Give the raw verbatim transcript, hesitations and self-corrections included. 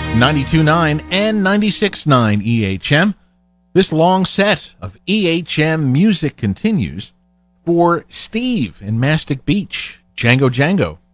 ninety-two point nine and ninety-six point nine E H M. This long set of E H M music continues for Steve in Mastic Beach, Django Django.